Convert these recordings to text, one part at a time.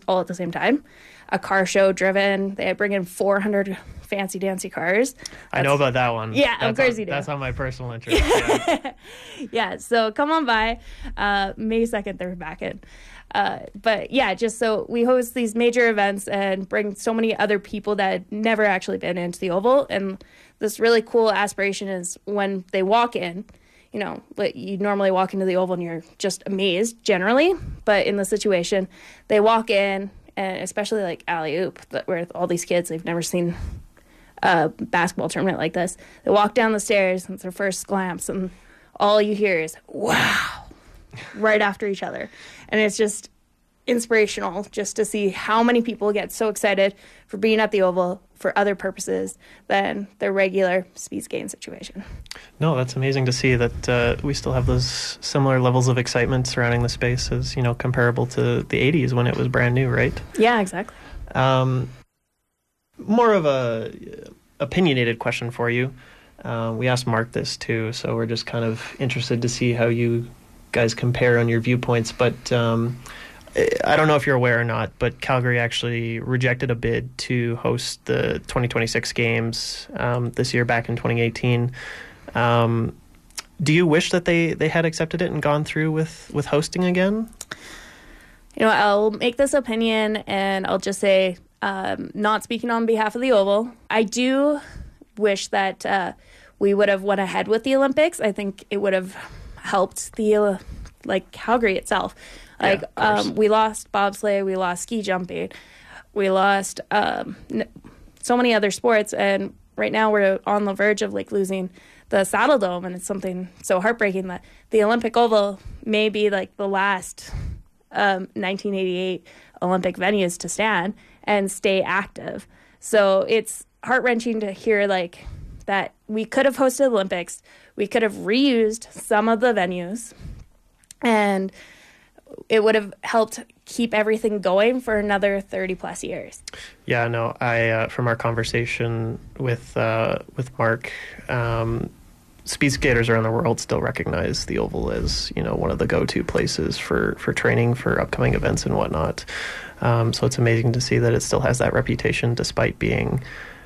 all at the same time. A car show driven. They bring in 400 fancy dancy cars. I know about that one. Yeah, of course you do. That's on my personal interest. Yeah. Yeah, so come on by. May 2nd, they're back in. But yeah, just so we host these major events and bring so many other people that had never actually been into the Oval. And this really cool aspiration is when they walk in, you know, you normally walk into the Oval and you're just amazed generally. But in the situation, they walk in, and especially like alley-oop, where all these kids, they've never seen a basketball tournament like this. They walk down the stairs, and it's their first glance, and all you hear is, wow, right after each other. And it's just inspirational just to see how many people get so excited for being at the Oval for other purposes than their regular speed skating situation. No, that's amazing to see that we still have those similar levels of excitement surrounding the space as, you know, comparable to the 80s when it was brand new, right? Yeah, exactly. More of a opinionated question for you. We asked Mark this too, so we're just kind of interested to see how you guys compare on your viewpoints. But I don't know if you're aware or not, but Calgary actually rejected a bid to host the 2026 games this year back in 2018. Do you wish that they had accepted it and gone through with hosting again? You know, I'll make this opinion, and I'll just say, not speaking on behalf of the Oval, I do wish that we would have went ahead with the Olympics. I think it would have helped the Calgary itself. Like, we lost bobsleigh, we lost ski jumping, we lost so many other sports, and right now we're on the verge of losing the Saddle Dome, and it's something so heartbreaking that the Olympic Oval may be the last 1988 Olympic venues to stand and stay active. So it's heart-wrenching to hear that we could have hosted Olympics, we could have reused some of the venues, and it would have helped keep everything going for another 30 plus years. Yeah, no, I from our conversation with Mark, speed skaters around the world still recognize the Oval as, you know, one of the go-to places for training for upcoming events and whatnot. So it's amazing to see that it still has that reputation despite being,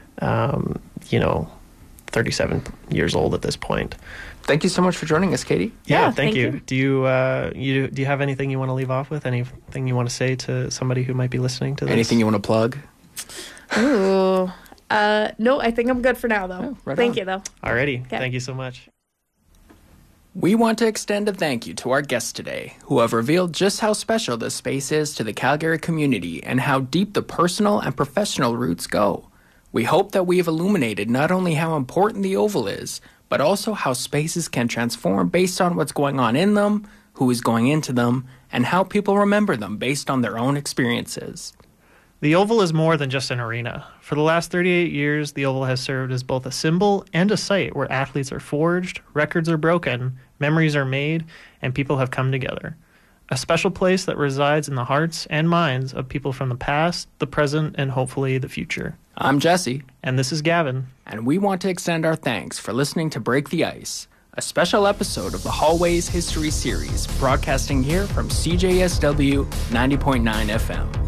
37 years old at this point. Thank you so much for joining us, Katie. Yeah, thank you. Do you have anything you want to leave off with? Anything you want to say to somebody who might be listening to this? Anything you want to plug? Ooh. No, I think I'm good for now, though. Right Thank on. you, though. Alrighty. Okay. Thank you so much. We want to extend a thank you to our guests today, who have revealed just how special this space is to the Calgary community and how deep the personal and professional roots go. We hope that we have illuminated not only how important the Oval is, but also how spaces can transform based on what's going on in them, who is going into them, and how people remember them based on their own experiences. The Oval is more than just an arena. For the last 38 years, the Oval has served as both a symbol and a site where athletes are forged, records are broken, memories are made, and people have come together. A special place that resides in the hearts and minds of people from the past, the present, and hopefully the future. I'm Jesse. And this is Gavin. And we want to extend our thanks for listening to Break the Ice, a special episode of the Hallways History Series, broadcasting here from CJSW 90.9 FM.